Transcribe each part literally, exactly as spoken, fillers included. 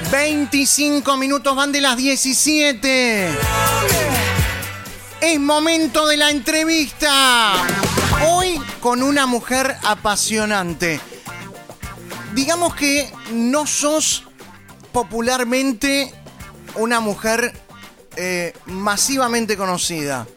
veinticinco minutos van de las diecisiete. Es momento de la entrevista. Hoy con una mujer apasionante. Digamos que no sos popularmente una mujer eh, masivamente conocida.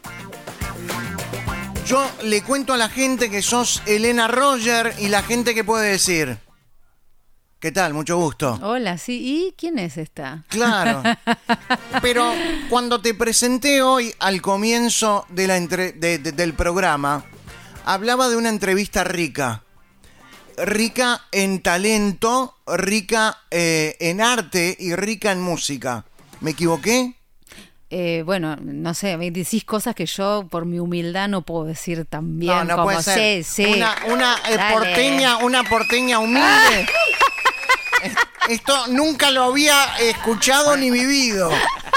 Yo le cuento a la gente que sos Elena Roger y la gente que puede decir: ¿qué tal? Mucho gusto. Hola, sí. ¿Y quién es esta? Claro. Pero cuando te presenté hoy al comienzo de la entre- de, de, del programa, hablaba de una entrevista rica. Rica en talento, rica eh, en arte y rica en música. ¿Me equivoqué? Eh, bueno, no sé, me decís cosas que yo por mi humildad no puedo decir tan bien No, no como puede ser. sí, sí. Una, una eh, Dale. porteña, una porteña humilde. Esto nunca lo había escuchado ni vivido.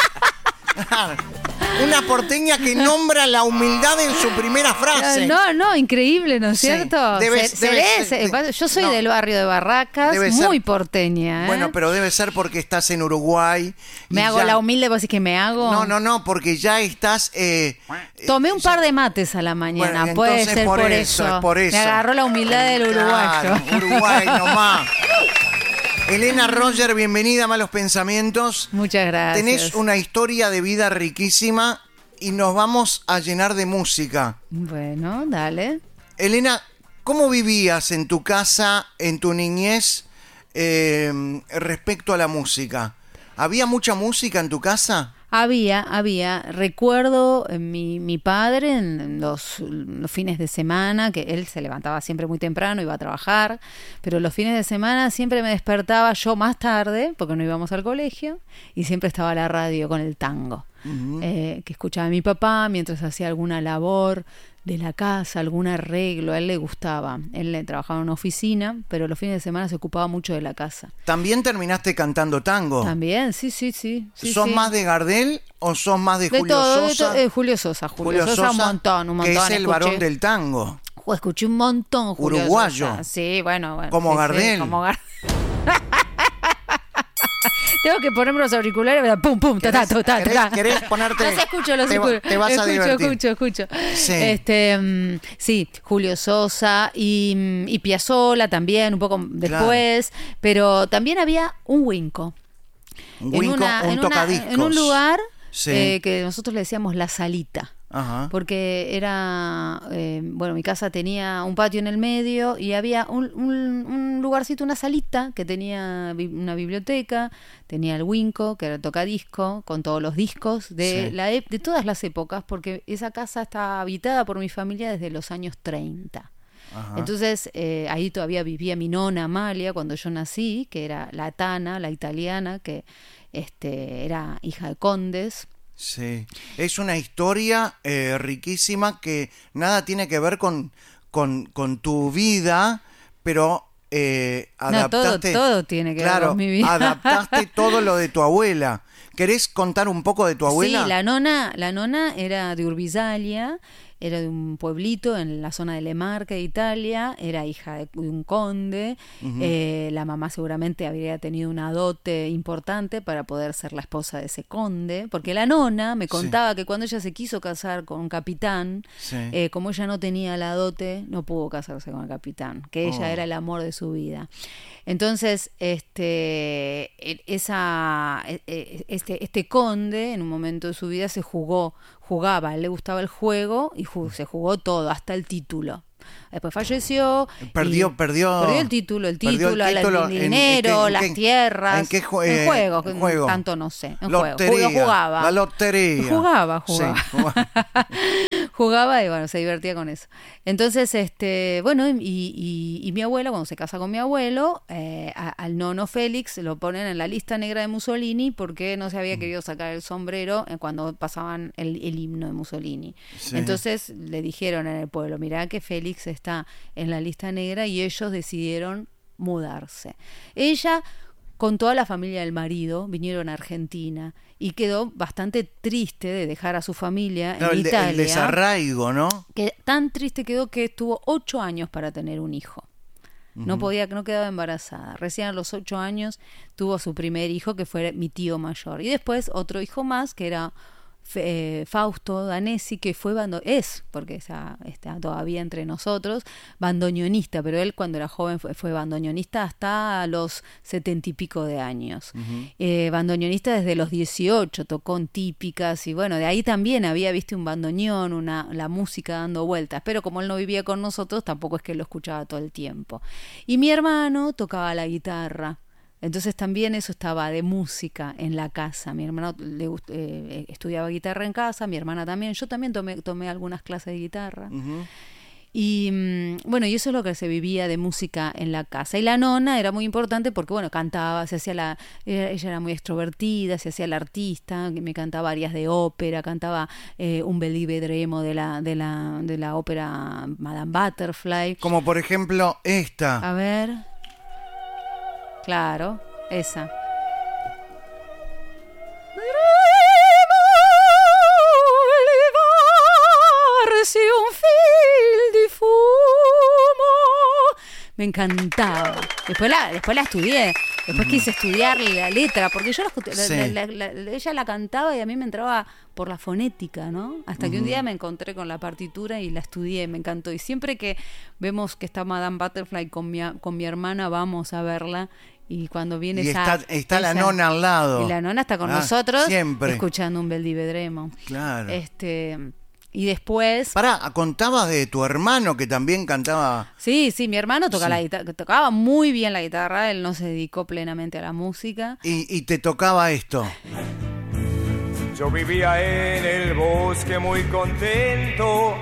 Una porteña que nombra la humildad en su primera frase. No, no, increíble, ¿no es Sí, cierto? debe- Se- debe seré- ser- se- yo soy no. del barrio de Barracas, Debe muy ser- porteña, ¿eh? Bueno, pero debe ser porque estás en Uruguay. y me hago ya- la humilde, vos decís que me hago. No, no, no, porque ya estás... Eh, Tomé un ya- par de mates a la mañana, Bueno, puede entonces ser por por, eso, eso. es por eso. Me agarró la humildad del uruguayo. Claro, Uruguay nomás. Elena Roger, bienvenida a Malos Pensamientos. Muchas gracias. Tenés una historia de vida riquísima y nos vamos a llenar de música. Bueno, dale. Elena, ¿cómo vivías en tu casa, en tu niñez, eh, respecto a la música? ¿Había mucha música en tu casa? Había, había. Recuerdo eh, mi, mi padre en los, los fines de semana, que él se levantaba siempre muy temprano, iba a trabajar, pero los fines de semana siempre me despertaba yo más tarde, porque no íbamos al colegio, y siempre estaba la radio con el tango, Uh-huh. eh, que escuchaba mi papá mientras hacía alguna labor de la casa, algún arreglo, a él le gustaba. Él le trabajaba en una oficina, pero los fines de semana se ocupaba mucho de la casa. ¿También terminaste cantando tango? También, sí, sí, sí. sí ¿Sos sí. más de Gardel o sos más de, De Julio todo, de Sosa? to- eh, Julio Sosa, Julio, Julio Sosa, Sosa, un montón, un montón. que es el escuché, varón del tango. Jo, escuché un montón Julio Uruguayo. Sosa. Sí, bueno, bueno. Como sí, Gardel. Sí, como Gardel. Tengo que ponerme los auriculares, ¿verdad? Pum, pum, ta, ta, ta, ta, ¿Querés, ta. querés ponerte? Los escucho, los te, va- escucho. te vas a escucho, divertir. escucho, escucho. Sí. Este, mm, sí, Julio Sosa y, mm, y Piazzolla también, un poco después. Pero también había un Winco. Un En Winco, una- un en una- tocadiscos. En un lugar Sí. eh, que nosotros le decíamos La Salita. Ajá. Porque era, eh, bueno, mi casa tenía un patio en el medio y había un, un, un lugarcito, una salita que tenía bi- una biblioteca, tenía el Winco, que era el tocadisco, con todos los discos de, Sí. la ep- de todas las épocas, porque esa casa está habitada por mi familia desde los años treinta. Ajá. Entonces, eh, ahí todavía vivía mi nona Amalia cuando yo nací, que era la Tana, la italiana, que este, era hija de condes. Sí, es una historia eh, riquísima que nada tiene que ver con, con, con tu vida, pero eh, No, todo, adaptaste... todo tiene que ver claro, con mi vida. adaptaste todo lo de tu abuela. ¿Querés contar un poco de tu abuela? Sí, la nona, la nona era de Urbizalia, era de un pueblito en la zona de Lemarca, de Italia, era hija de un conde, Ujú. eh, la mamá seguramente habría tenido una dote importante para poder ser la esposa de ese conde, porque la nona me contaba que cuando ella se quiso casar con un capitán, Sí. eh, como ella no tenía la dote, no pudo casarse con el capitán, que ella Oh. era el amor de su vida. Entonces, este, e- esa, e- e- este, este conde, en un momento de su vida, se jugó, jugaba, a él le gustaba el juego y ju- se jugó todo, hasta el título. Después falleció. Perdió, y- perdió. Perdió el título, el perdió título, el la- título el en- dinero, en qué- las en qué- tierras. ¿En qué jue- en juego, en juego? tanto no sé. En Lotería, juego. Jugaba. La lotería. Jugaba, Sí, jugaba. jugaba. Jugaba y bueno, se divertía con eso. Entonces, este, bueno, y, y, y mi abuela, cuando se casa con mi abuelo, eh, a- al nono Félix lo ponen en la lista negra de Mussolini porque no se había querido sacar el sombrero eh, cuando pasaban el, el himno de Mussolini. Sí. Entonces le dijeron en el pueblo, mirá que Félix está en la lista negra, y ellos decidieron mudarse. Ella, con toda la familia del marido, vinieron a Argentina y quedó bastante triste de dejar a su familia Claro, en el, de- Italia. el desarraigo, ¿no? Que tan triste quedó que estuvo ocho años para tener un hijo. No podía, no quedaba embarazada. Recién a los ocho años tuvo su primer hijo, que fue mi tío mayor. Y después otro hijo más, que era eh, Fausto Danesi, que fue bando es, porque está, está todavía entre nosotros, bandoneonista, pero él cuando era joven fue, fue bandoneonista hasta los setenta y pico de años. Uh-huh. Eh, bandoneonista desde los dieciocho, tocó en típicas, y bueno, de ahí también había visto un bandoneón, una, la música dando vueltas, pero como él no vivía con nosotros, tampoco es que lo escuchaba todo el tiempo. Y mi hermano tocaba la guitarra. Entonces también eso estaba de música en la casa. Mi hermano le gust- eh, estudiaba guitarra en casa, mi hermana también. Yo también tomé, tomé algunas clases de guitarra. Uh-huh. Y mmm, bueno, y eso es lo que se vivía de música en la casa. Y la nona era muy importante porque, bueno, cantaba, se hacía la, ella, ella era muy extrovertida, se hacía la artista, me cantaba arias de ópera, cantaba eh, un Bel Vedremo de la, de la, de la ópera Madame Butterfly. Como por ejemplo esta. A ver... Claro, esa. Un fil de fumo. Me encantaba. Después la, después la estudié. Después mm. quise estudiar la letra, porque yo la, sí. la, la, la, ella la cantaba y a mí me entraba por la fonética, ¿no? Hasta que uh-huh. un día me encontré con la partitura y la estudié, me encantó. Y siempre que vemos que está Madame Butterfly con mi, con mi hermana, vamos a verla. Y cuando viene y esa... está, está esa, la nona al lado. Y la nona está con ah, nosotros, siempre. escuchando un Bel Vedremo. Claro. Este... Y después... Pará, contabas de tu hermano que también cantaba... Sí, sí, mi hermano toca sí. la guitarra, tocaba muy bien la guitarra, él no se dedicó plenamente a la música. Y, y te tocaba esto. Yo vivía en el bosque muy contento.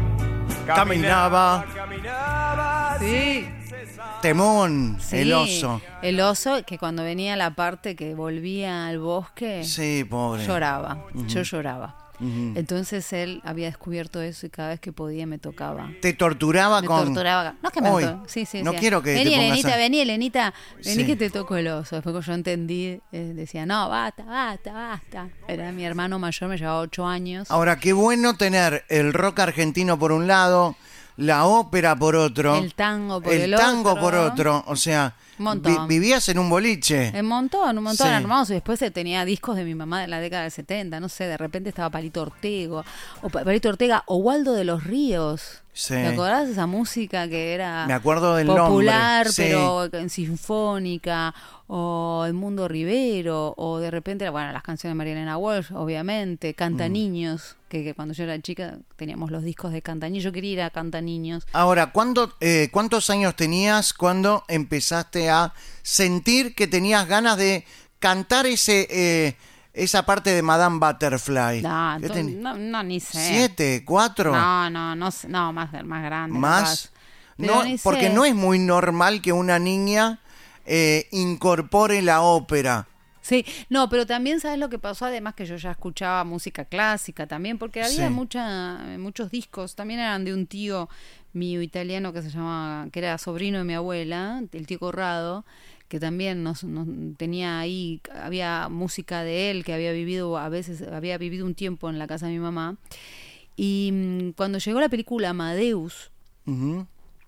Caminaba. Caminaba. Sí. Temón, sí, el oso. El oso, que cuando venía la parte que volvía al bosque... Sí, pobre. Lloraba, uh-huh. yo lloraba. Uh-huh. Entonces él había descubierto eso y cada vez que podía me tocaba. ¿Te torturaba me con...? torturaba. No es que me Hoy, to... sí, sí, no sí. quiero que vení, te pongas Elenita, a... vení, Elenita, vení sí. que te toco el oso. Después que yo entendí, eh, decía, no, basta, basta, basta. Era mi hermano mayor, me llevaba ocho años. Ahora, qué bueno tener el rock argentino por un lado, la ópera por otro. El tango por el, el otro. El tango por otro, o sea... Vi, vivías en un boliche. Un montón, un montón, sí. hermoso. Y después tenía discos de mi mamá de la década del setenta, no sé, de repente estaba Palito Ortega, o Palito Ortega, o Waldo de los Ríos. Sí. ¿Te acordás de esa música que era Me acuerdo del popular, nombre. Sí. pero en sinfónica? O Edmundo Rivero, o de repente, bueno, las canciones de María Elena Walsh, obviamente, Canta Niños, mm. que, que cuando yo era chica teníamos los discos de Canta Niños, yo quería ir a Canta Niños. Ahora, ¿cuándo, eh, ¿cuántos años tenías cuando empezaste a sentir que tenías ganas de cantar ese eh, esa parte de Madame Butterfly? No, tú, ten... no, no, ni sé. ¿Siete? ¿Cuatro? No, no, no, no más, más grande. ¿Más? No, ni porque sé. no es muy normal que una niña eh, incorpore la ópera. Sí, no, pero también sabes lo que pasó, además que yo ya escuchaba música clásica también, porque había sí. mucha, muchos discos, también eran de un tío mío italiano que se llamaba, que era sobrino de mi abuela, el tío Corrado, que también nos, nos tenía ahí, había música de él, que había vivido a veces, había vivido un tiempo en la casa de mi mamá, y mmm, cuando llegó la película Amadeus, uh-huh.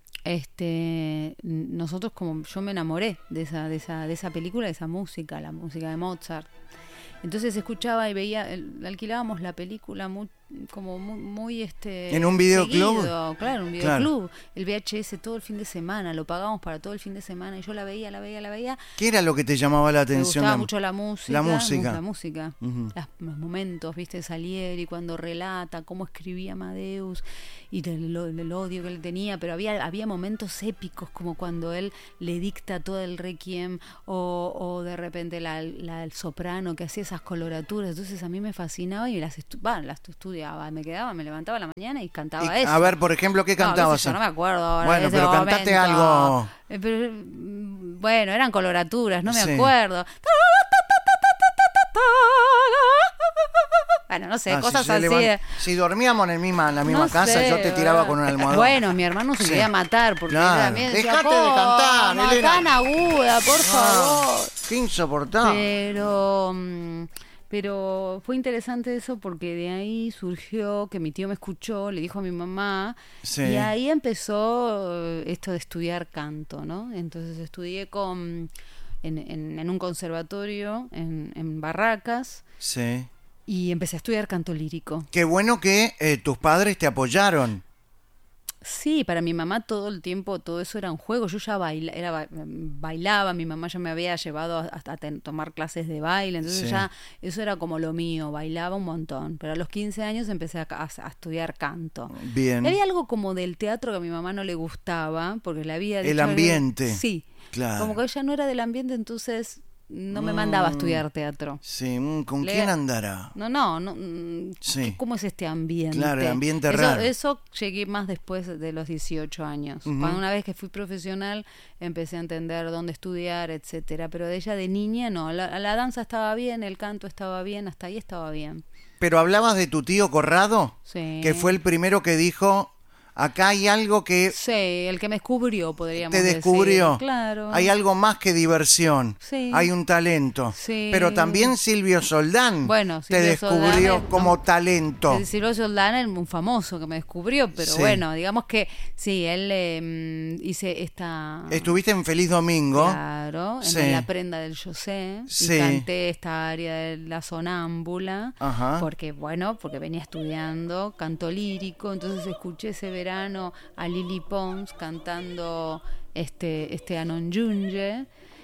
este nosotros como yo me enamoré de esa de esa de esa película, de esa música, la música de Mozart. Entonces escuchaba y veía, el, alquilábamos la película muy, como muy, muy este en un videoclub, claro, un videoclub, claro. El V H S todo el fin de semana, lo pagábamos para todo el fin de semana y yo la veía, la veía, la veía. ¿Qué era lo que te llamaba la atención? Me gustaba la, mucho la música, la música, la música, uh-huh. Las, los momentos, viste, Salieri cuando relata cómo escribía Amadeus y el, el, el odio que él tenía, pero había había momentos épicos como cuando él le dicta todo el requiem o, o de repente la, la el soprano que hacía esas coloraturas. Entonces a mí me fascinaba y las, estu- bah, las estudiaba, me quedaba, me levantaba a la mañana y cantaba y, eso. A ver, por ejemplo, ¿qué cantabas? No, yo no me acuerdo ahora. Bueno, pero momento. cantaste algo. Eh, pero, bueno, eran coloraturas, no me sí. acuerdo. Bueno, no sé, ah, cosas si así. Levant... Si dormíamos en, el misma, en la misma no casa, sé, yo te tiraba con un almohadón. Bueno, mi hermano se sí. quería matar porque claro. también decía, dejate de cantar, Elena. Tan aguda, por ah, favor. Qué insoportable. Pero, Pero fue interesante eso porque de ahí surgió que mi tío me escuchó, le dijo a mi mamá, Sí. y ahí empezó eh, esto de estudiar canto, ¿no? Entonces estudié con en, en, en un conservatorio en, en Barracas Sí. y empecé a estudiar canto lírico. Qué bueno que eh, tus padres te apoyaron. Sí, para mi mamá todo el tiempo, todo eso era un juego. Yo ya baila, era, ba- bailaba, mi mamá ya me había llevado a- hasta a ten- tomar clases de baile, entonces Sí. ya eso era como lo mío, bailaba un montón. Pero a los quince años empecé a, ca- a- a estudiar canto. Bien. Y había algo como del teatro que a mi mamá no le gustaba, porque le había El dicho- ambiente. Sí, Claro. como que ella no era del ambiente, entonces no me mandaba a estudiar teatro. Sí, mm, ¿con Le- quién andará? No, no, no. mm, Sí. ¿Cómo es este ambiente? Claro, el ambiente eso, raro. Eso llegué más después de los dieciocho años. Ujú. Cuando una vez que fui profesional empecé a entender dónde estudiar, etcétera. Pero de ella de niña no. La, la danza estaba bien, el canto estaba bien, hasta ahí estaba bien. Pero hablabas de tu tío Corrado, Sí. que fue el primero que dijo, acá hay algo que Sí, el que me descubrió, podríamos te decir. descubrió. Claro. Hay algo más que diversión. Sí. Hay un talento. Sí. Pero también Silvio Soldán Bueno, te Silvio descubrió Soldán es- como no. talento. El Silvio Soldán es un famoso que me descubrió, pero Sí. bueno, digamos que sí, él eh, hice esta... Estuviste en Feliz Domingo. Claro, en Sí. La prenda del José, Sí. y canté esta área de la sonámbula, Ajá. porque bueno, porque venía estudiando canto lírico, entonces escuché ese verano a Lily Pons cantando este este Anon Yunye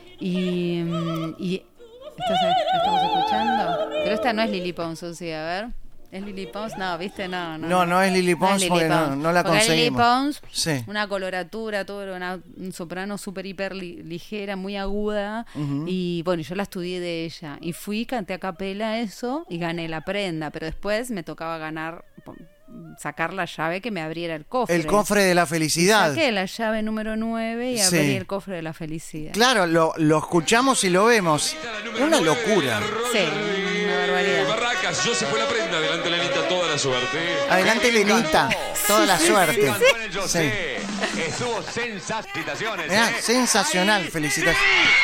y, mm, y ¿estás- ¿la estamos escuchando? Pero esta no es Lily Pons, o sí, a ver. ¿Es Lily Pons? No, ¿viste? No, no. No, no es Lily Pons Lily porque no- Pons. no la Porque conseguimos. Lily Pons, Sí. una coloratura, todo era una un soprano súper hiper li- ligera, muy aguda. Ujú. Y bueno, yo la estudié de ella. Y fui, canté a capela eso y gané la prenda. Pero después me tocaba ganar, po- sacar la llave que me abriera el cofre. El cofre de la Y felicidad. saqué la llave número nueve y Sí. abrí el cofre de la felicidad. Claro, lo, lo escuchamos y lo vemos. Una locura. Sí, una barbaridad. Barracas, yo se fue la prenda. Adelante, Lenita, toda la suerte. Adelante, Lenita. Toda la suerte. Cantó en el José. Estuvo sensaciones. Mirá, ¿eh? sensacional, felicitaciones.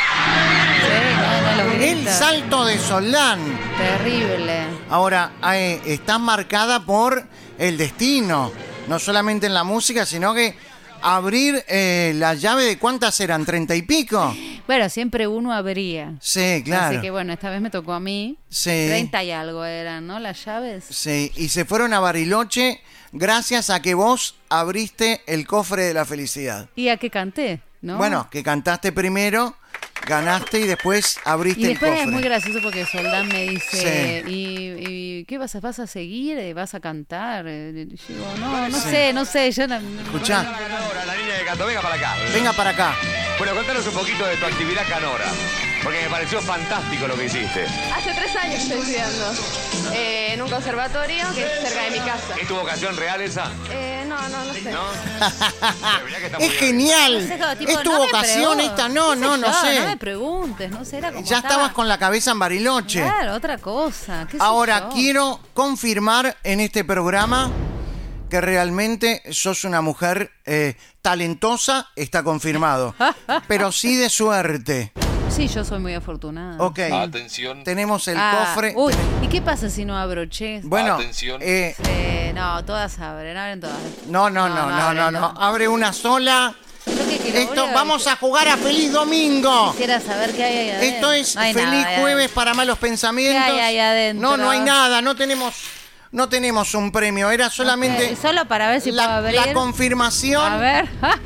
Sí, no, no, los El gritos. salto de Soldán. Terrible. Ahora, eh, está marcada por el destino. No solamente en la música, sino que abrir eh, la llave de cuántas eran, treinta y pico. Bueno, siempre uno abría. Sí, claro. Así que bueno, esta vez me tocó a mí. Sí. treinta y algo eran, ¿no? Las llaves. Sí, y se fueron a Bariloche gracias a que vos abriste el cofre de la felicidad. Y a qué canté, ¿no? Bueno, que cantaste primero, ganaste y después abriste y después el cofre. es muy gracioso porque Soldán me dice, Sí. ¿y, y qué vas a, vas a seguir? Eh, ¿Vas a cantar? Eh, y yo digo, no, no Sí. sé, no sé. Yo no, no- Escuchá, La ganadora, la niña de canto, venga para acá. venga para acá. Bueno, contanos un poquito de tu actividad canora, porque me pareció fantástico lo que hiciste. Hace tres años estoy estudiando eh, en un conservatorio que es cerca de mi casa. ¿Es tu vocación real esa? Eh, no, no, no sé. ¿No? Pero mirá que está muy Es bien. genial. no sé, como tipo, ¿Es tu no me vocación pregun- esta? No, qué no, sé no yo, sé. No me preguntes, no sé, era como Ya estaba- estabas con la cabeza en Bariloche. Claro, otra cosa. qué sé Ahora, yo. quiero confirmar en este programa que realmente sos una mujer eh, talentosa, está confirmado. Pero sí de suerte. Sí, yo soy muy afortunada. Ok. Atención. Tenemos el Ah, cofre. Uy, ¿y qué pasa si no abro, che? Bueno, Atención. eh, Eh, no, todas abren, abren todas. no, no, no, no, no, abren, no. Abre una sola. Yo qué quiero, Esto, boludo, vamos a jugar a Feliz Domingo. Quisiera saber qué hay ahí adentro. Esto es No hay Feliz nada ahí Jueves adentro. para Malos Pensamientos. ¿Qué hay ahí adentro? No, no hay nada. No tenemos, no tenemos un premio. Era solamente Ok, solo para ver si puedo la, abrir. la confirmación. A ver.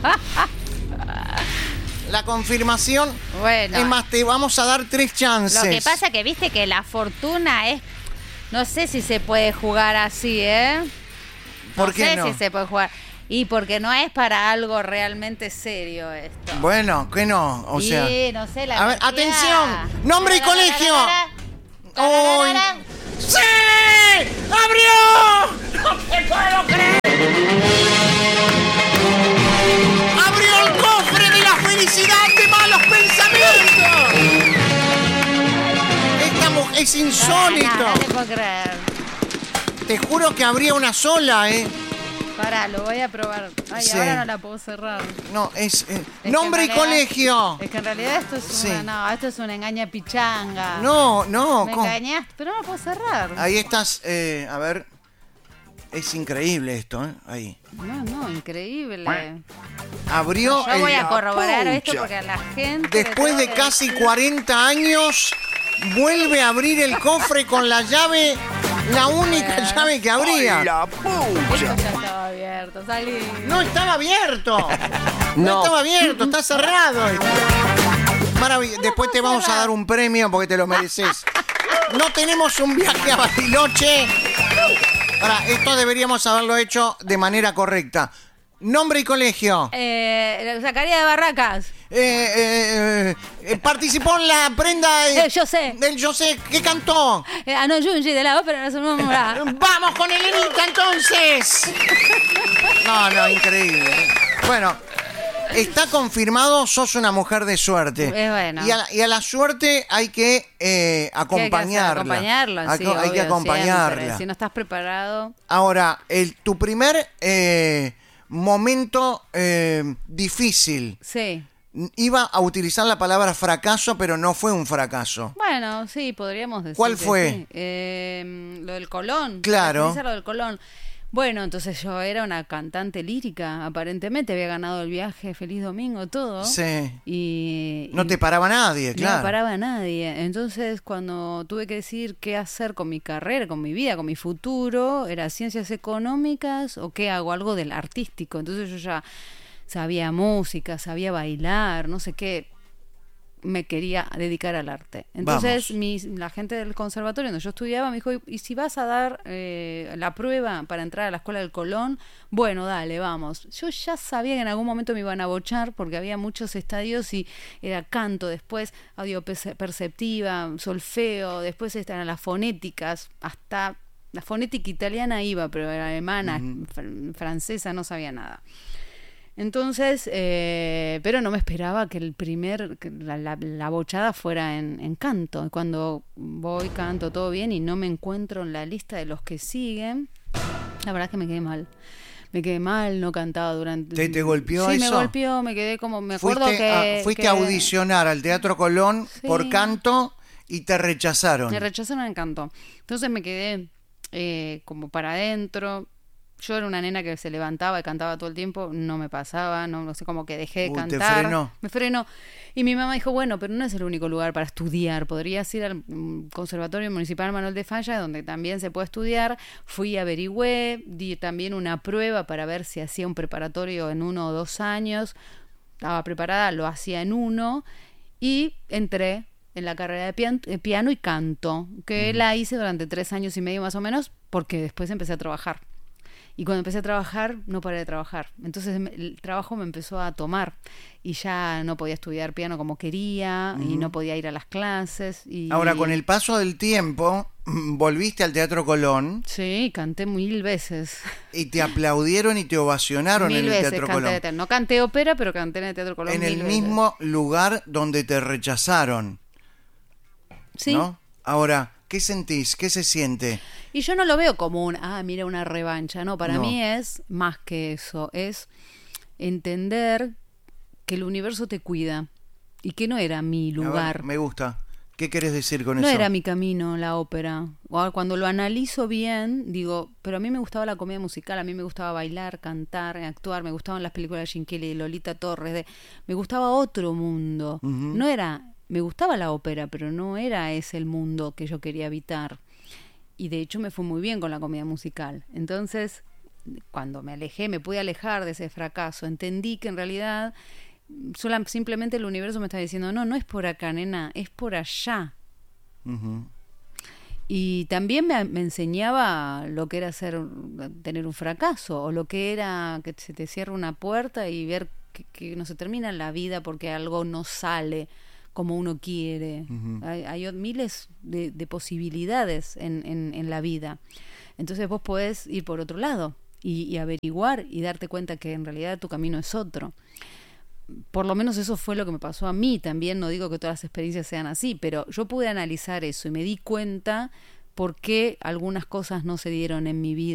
La confirmación. Bueno. Es más, te vamos a dar tres chances. Lo que pasa que viste que la fortuna es... No sé si se puede jugar así, ¿eh? ¿Por no qué sé no? si se puede jugar. Y porque no es para algo realmente serio esto. Bueno, que no. O y, sea. no sé, la A ver, energía. atención. Nombre y colegio. Hoy. ¡Hoy! ¡Sí! ¡Abrió! ¡No te puedo creer! ¡Abrió el cofre de la felicidad de Malos Pensamientos! Esta mujer es insólito. No, no te puedo creer. Te juro que habría una sola, ¿eh? Pará, lo voy a probar. Ay, Sí. ahora no la puedo cerrar. No, es... eh, que nombre en y realidad- colegio. Es que en realidad esto es Sí. una, no, esto es una engaña pichanga. No, no. Me ¿cómo? engañaste, pero no la puedo cerrar. Ahí estás, eh, a ver. Es increíble esto, ¿eh? Ahí. No, no, increíble. Abrió Yo el... voy a corroborar esto Pucha. porque a la gente... Después le de tengo que casi decir- cuarenta años, vuelve a abrir el cofre con la llave, la única llave que abría. Esto ya estaba abierto, salí. No estaba abierto. No, estaba abierto, está cerrado. esto. Maravilloso. Después te vamos a dar un premio porque te lo mereces. No tenemos un viaje a Bariloche. Ahora, esto deberíamos haberlo hecho de manera correcta. Nombre y colegio. Eh, Zacarías de Barracas. Eh, eh, eh, participó en la prenda de- Eh, yo sé. del yo sé. ¿Qué cantó? Eh, Ano Junji de la ópera nacional. ¡Vamos con Elenita entonces! No, no, increíble. Bueno, está confirmado, sos una mujer de suerte. Es bueno. Y a la, y a la suerte hay que eh, acompañarla. Acompañarla, Hay sí, que- hay que obvio, acompañarla. siempre. Si no estás preparado... Ahora, el, tu primer eh, momento eh, difícil. Sí. Iba a utilizar la palabra fracaso, pero no fue un fracaso. Bueno, sí, podríamos decir. ¿Cuál que fue? sí. Eh, lo del Colón. Claro. La experiencia Lo del Colón. Bueno, entonces yo era una cantante lírica, aparentemente había ganado el viaje Feliz Domingo, todo. Sí. Y, No y te paraba nadie, no claro. me paraba nadie. Entonces, cuando tuve que decidir qué hacer con mi carrera, con mi vida, con mi futuro, era ciencias económicas o qué hago, algo del artístico. Entonces yo ya sabía música, sabía bailar, no sé qué. Me quería dedicar al arte. Entonces Vamos. mi, la gente del conservatorio donde yo estudiaba me dijo, ¿y si vas a dar eh, la prueba para entrar a la escuela del Colón? Bueno, dale, vamos. Yo ya sabía que en algún momento me iban a bochar porque había muchos estadios y era canto, después audio perce- perceptiva, solfeo, después estaban las fonéticas, hasta la fonética italiana iba, pero era alemana, fr- francesa, no sabía nada. Entonces, eh, pero no me esperaba que el primer, que la, la, la bochada fuera en, en canto. Cuando voy, canto todo bien y no me encuentro en la lista de los que siguen, la verdad es que me quedé mal. Me quedé mal, no cantaba durante... ¿Te- te golpeó sí, eso? me golpeó, me quedé como... Me acuerdo Fuiste, que... a, fuiste que a audicionar al Teatro Colón Sí. por canto y te rechazaron. Me rechazaron en canto. Entonces me quedé eh, como para adentro. Yo era una nena que se levantaba y cantaba todo el tiempo, no me pasaba, no, no sé, como que dejé de Uy, te cantar. frenó. Me frenó. Y mi mamá dijo, bueno, pero no es el único lugar para estudiar, podrías ir al mm, Conservatorio Municipal Manuel de Falla, donde también se puede estudiar. Fui, averigüé, di también una prueba para ver si hacía un preparatorio en uno o dos años. Estaba preparada, lo hacía en uno y entré en la carrera de pian- eh, piano y canto, que la hice durante tres años y medio más o menos, porque después empecé a trabajar. Y cuando empecé a trabajar, no paré de trabajar. Entonces me- el trabajo me empezó a tomar y ya no podía estudiar piano como quería y no podía ir a las clases. Y... Ahora, con el paso del tiempo, volviste al Teatro Colón Sí, canté mil veces. y te aplaudieron y te ovacionaron mil en el veces Teatro canté. Colón. de te- No canté ópera, pero canté en el Teatro Colón En mil el veces. mismo lugar donde te rechazaron, Sí. ¿no? Ahora, ¿qué sentís? ¿Qué se siente? Y yo no lo veo como un, ah, mira, una revancha. No, para No. mí es más que eso. Es entender que el universo te cuida y que no era mi A ver, lugar. me gusta. ¿Qué querés decir con No eso? era mi camino la ópera. O cuando lo analizo bien, digo, pero a mí me gustaba la comedia musical, a mí me gustaba bailar, cantar, actuar, me gustaban las películas de Gene Kelly, de Lolita Torres, de, me gustaba otro mundo. No era, me gustaba la ópera, pero no era ese el mundo que yo quería habitar. Y de hecho me fue muy bien con la comedia musical. Entonces, cuando me alejé, me pude alejar de ese fracaso, entendí que en realidad sola, simplemente el universo me estaba diciendo, no, no es por acá, nena, es por allá. Ujú. Y también me, me enseñaba lo que era ser, tener un fracaso, o lo que era que se te cierra una puerta y ver que, que no se termina la vida porque algo no sale como uno quiere. Ujú. Hay, hay miles de, de posibilidades en, en, en la vida. Entonces vos podés ir por otro lado y, y averiguar y darte cuenta que en realidad tu camino es otro. Por lo menos eso fue lo que me pasó a mí. También no digo que todas las experiencias sean así, pero yo pude analizar eso y me di cuenta por qué algunas cosas no se dieron en mi vida.